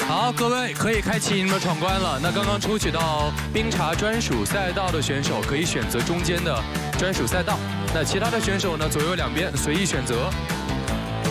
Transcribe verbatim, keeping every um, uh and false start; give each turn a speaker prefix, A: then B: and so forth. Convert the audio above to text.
A: 好，各位可以开启你们的闯关了。那刚刚抽取到冰茶专属赛道的选手可以选择中间的专属赛道，那其他的选手呢，左右两边随意选择。